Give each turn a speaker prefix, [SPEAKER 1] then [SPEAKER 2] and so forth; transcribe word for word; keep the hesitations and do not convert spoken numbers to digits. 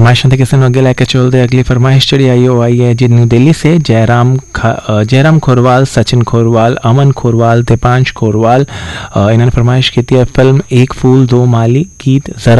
[SPEAKER 1] फरमाइशों ते किसी अगे लैके चलते। अगली फरमाइश जी आई वो आई है जी न्यू दिल्ली से जयराम जयराम खोरवाल, सचिन खोरवाल, अमन खोरवाल, दीपांश खोरवाल। इन्होंने फरमाइश की है फिल्म एक फूल दो माली गीत जरा